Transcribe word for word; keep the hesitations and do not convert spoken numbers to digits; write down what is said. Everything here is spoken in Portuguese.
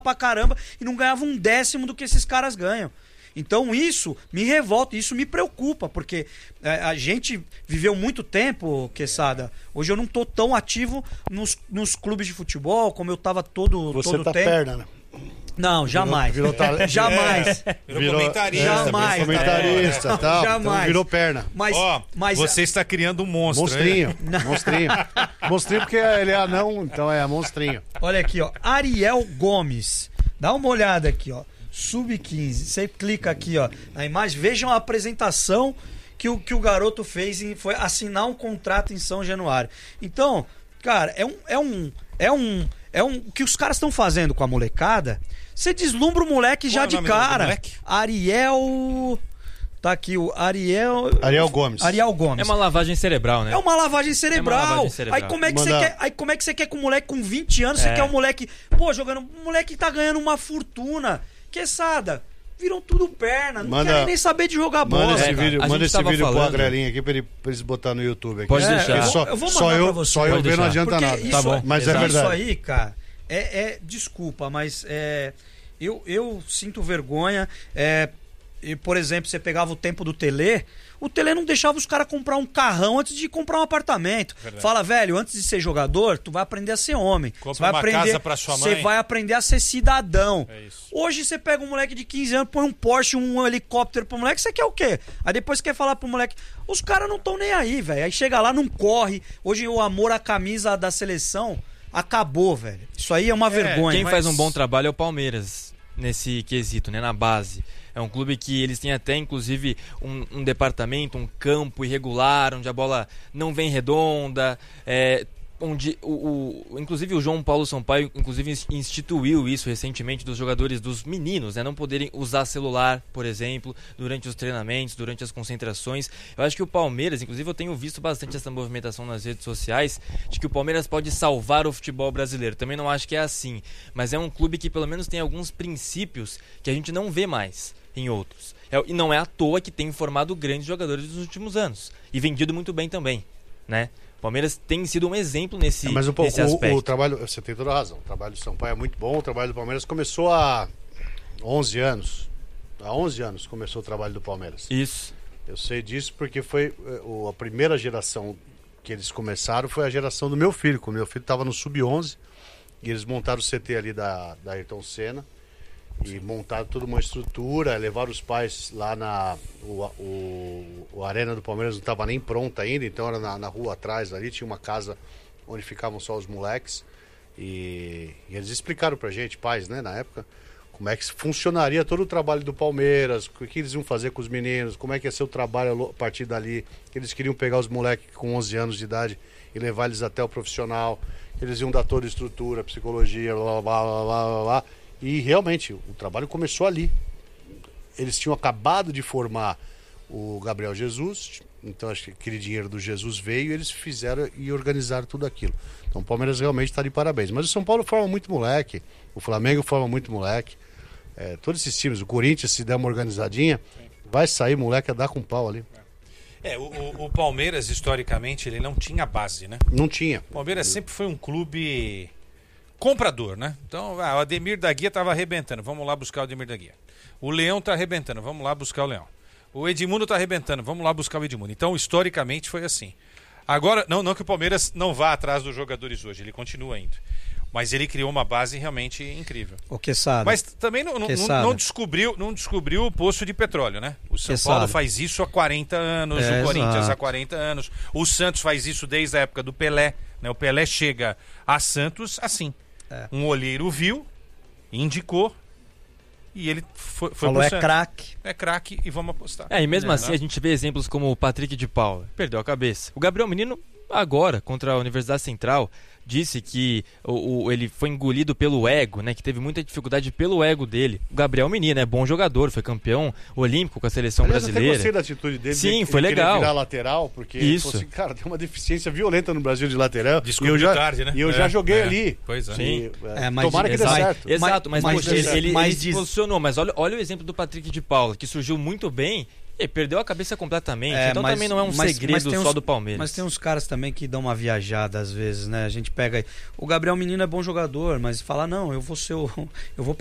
pra caramba e não ganhava um décimo do que esses caras ganham. Então isso me revolta, isso me preocupa, porque é, a gente viveu muito tempo, Quesada. Hoje eu não tô tão ativo nos, nos clubes de futebol como eu tava todo, Você todo tá tempo. perna, né? Não, jamais. Virou, virou ta... Jamais. É, virou, virou comentarista. Jamais. Virou comentarista, é, tal. Jamais. Então virou perna. Mas, oh, mas você está criando um monstro. Monstrinho. Monstrinho. Monstrinho porque ele é anão, então é monstrinho. Olha aqui, ó. Ariel Gomes. Dá uma olhada aqui, ó. sub quinze. Você clica aqui, ó, na imagem. Vejam a apresentação que o, que o garoto fez e foi assinar um contrato em São Januário. Então, cara, é um... É um, é um, é um o que os caras estão fazendo com a molecada. Você deslumbra o moleque já de cara. Ariel... Tá aqui o Ariel... Ariel Gomes. Ariel Gomes. É uma lavagem cerebral, né? É uma lavagem cerebral. É uma lavagem cerebral. Aí como é que Manda... você quer, aí como é que você quer com um moleque com vinte anos, é. Você quer um moleque, pô, jogando, um moleque que tá ganhando uma fortuna. Quesada, viram tudo perna, não manda... querem nem saber de jogar bola. Manda esse é, vídeo, manda esse vídeo falando... pro Agrelinho aqui pra, ele, pra eles botar no YouTube aqui. Pode é, deixar. Eu vou, só eu vou só eu, você. só eu ver deixar. não adianta Porque nada. Isso, tá bom. Mas é verdade. Isso aí, cara, é, é desculpa, mas é, eu, eu sinto vergonha. É, e, por exemplo, você pegava o tempo do Tele, o Tele não deixava os caras comprar um carrão antes de comprar um apartamento. Verdade. Fala, velho, antes de ser jogador, tu vai aprender a ser homem. Compra você vai uma aprender, casa pra sua mãe. Você vai aprender a ser cidadão. É isso. Hoje você pega um moleque de quinze anos, põe um Porsche, um helicóptero pro moleque, você quer o quê? Aí depois você quer falar pro moleque, os caras não estão nem aí, velho. Aí chega lá, não corre. Hoje o amor à camisa da seleção acabou, velho. Isso aí é uma é, vergonha. Quem mas... faz um bom trabalho é o Palmeiras, nesse quesito, né, na base. É um clube que eles têm até, inclusive, um, um departamento, um campo irregular, onde a bola não vem redonda, é, onde, o, o, inclusive, o João Paulo Sampaio, inclusive, instituiu isso recentemente dos jogadores, dos meninos, né, não poderem usar celular, por exemplo, durante os treinamentos, durante as concentrações. Eu acho que o Palmeiras, inclusive, eu tenho visto bastante essa movimentação nas redes sociais, de que o Palmeiras pode salvar o futebol brasileiro. Também não acho que é assim, mas é um clube que, pelo menos, tem alguns princípios que a gente não vê mais em outros. É, e não é à toa que tem formado grandes jogadores nos últimos anos. E vendido muito bem também, né? O Palmeiras tem sido um exemplo nesse, é, mas o, nesse o, aspecto. O trabalho, você tem toda a razão. O trabalho do Sampaio é muito bom. O trabalho do Palmeiras começou há onze anos. Há onze anos começou o trabalho do Palmeiras. Isso. Eu sei disso porque foi a primeira geração que eles começaram foi a geração do meu filho. Quando meu filho estava no sub onze e eles montaram o C T ali da, da Ayrton Senna. E montaram toda uma estrutura, levaram os pais lá na... O, o, o Arena do Palmeiras não estava nem pronta ainda, então era na, na rua atrás ali, tinha uma casa onde ficavam só os moleques. E, e eles explicaram pra gente, pais, né, na época, como é que funcionaria todo o trabalho do Palmeiras, o que eles iam fazer com os meninos, como é que ia ser o trabalho a partir dali. Eles queriam pegar os moleques com onze anos de idade e levar eles até o profissional. Eles iam dar toda a estrutura, psicologia, blá, blá, blá, blá, blá, blá. E realmente, o trabalho começou ali. Eles tinham acabado de formar o Gabriel Jesus, então acho que aquele dinheiro do Jesus veio e eles fizeram e organizaram tudo aquilo. Então o Palmeiras realmente está de parabéns. Mas o São Paulo forma muito moleque, o Flamengo forma muito moleque. É, todos esses times, o Corinthians, se der uma organizadinha, vai sair moleque a dar com pau ali. É, o, o, o Palmeiras, historicamente, ele não tinha base, né? Não tinha. O Palmeiras sempre foi um clube... comprador, né? Então, ah, o Ademir da Guia estava arrebentando, vamos lá buscar o Ademir da Guia. O Leão está arrebentando, vamos lá buscar o Leão. O Edmundo está arrebentando, vamos lá buscar o Edmundo. Então, historicamente, foi assim. Agora, não, não que o Palmeiras não vá atrás dos jogadores hoje, ele continua indo. Mas ele criou uma base realmente incrível. O Quesada. Mas também não, não, não, descobriu, não descobriu o poço de petróleo, né? O São Quesada. Paulo faz isso há quarenta anos, É, o Corinthians exato. há quarenta anos, o Santos faz isso desde a época do Pelé, né? O Pelé chega a Santos assim. É. Um olheiro viu, indicou e ele foi, foi Falou, pro é Santos. craque. É craque e vamos apostar. É, e mesmo É, assim né? a gente vê exemplos como o Patrick de Paula, perdeu a cabeça. O Gabriel Menino, agora, contra a Universidade Central, disse que o, o, ele foi engolido pelo ego, né? Que teve muita dificuldade pelo ego dele. O Gabriel Menino é bom jogador, foi campeão olímpico com a seleção Aliás, brasileira. Eu gostei da atitude dele. Sim, de, foi de legal. virar lateral, porque Isso. Assim, cara, tem uma deficiência violenta no Brasil de lateral. Descobriu e eu já, tarde, né? E eu É, já joguei é. ali. Pois é. Sim. E, É, mas tomara que dê exato, certo. Exato, mas, Mas poxa, diz- ele, ele, mas ele se diz- posicionou. Mas olha, olha o exemplo do Patrick de Paula, que surgiu muito bem. E perdeu a cabeça completamente, É, então mas- também não é um mas- mas segredo tem só uns- do Palmeiras. Mas tem uns caras também que dão uma viajada às vezes, né? A gente pega aí. O Gabriel Menino é bom jogador, mas fala, não, eu vou ser o. Eu vou